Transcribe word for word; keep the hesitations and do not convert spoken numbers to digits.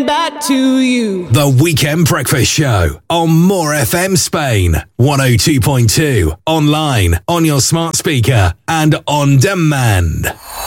coming back to you. The Weekend Breakfast Show on More F M Spain, one oh two point two, online, on your smart speaker and on demand.